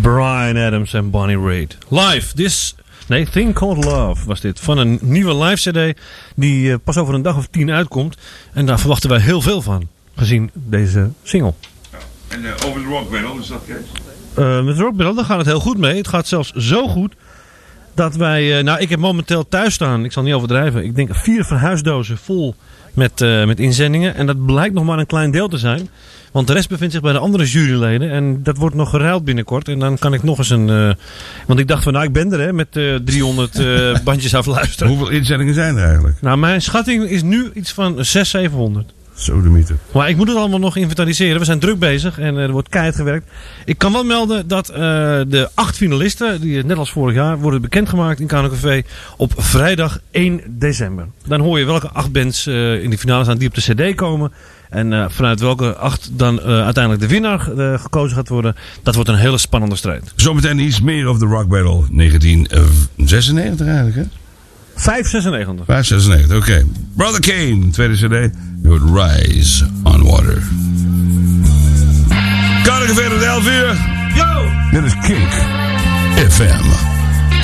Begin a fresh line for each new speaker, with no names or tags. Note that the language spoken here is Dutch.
Bryan Adams en Bonnie Raitt. Live, Thing Called Love was dit. Van een nieuwe live cd die pas over een dag of 10 uitkomt. En daar verwachten wij heel veel van, gezien deze single.
Ja. En over de Rock Battle, is dat Kees?
Met de Rock Battle, daar gaat het heel goed mee. Het gaat zelfs zo goed dat wij... ik heb momenteel thuis staan, ik zal niet overdrijven. Ik denk 4 verhuisdozen vol met inzendingen. En dat blijkt nog maar een klein deel te zijn. Want de rest bevindt zich bij de andere juryleden. En dat wordt nog geruild binnenkort. En dan kan ik nog eens want ik dacht van, ik ben er met 300 bandjes afluisteren.
Hoeveel inzendingen zijn er eigenlijk?
Nou, mijn schatting is nu iets van 600-700.
Zo de mythe.
Maar ik moet het allemaal nog inventariseren. We zijn druk bezig en er wordt keihard gewerkt. Ik kan wel melden dat de 8 finalisten, die net als vorig jaar, worden bekendgemaakt in Kano Café op vrijdag 1 december. Dan hoor je welke 8 bands in de finale staan die op de cd komen. En vanuit welke 8 dan uiteindelijk de winnaar gekozen gaat worden. Dat wordt een hele spannende strijd.
Zometeen iets meer over de Rock Battle 1996 eigenlijk, hè?
596.
596, oké. Brother Kane, tweede cd. Je hoort Rise on Water. Kan ik verder 11 uur?
Yo!
Dit is Kink FM.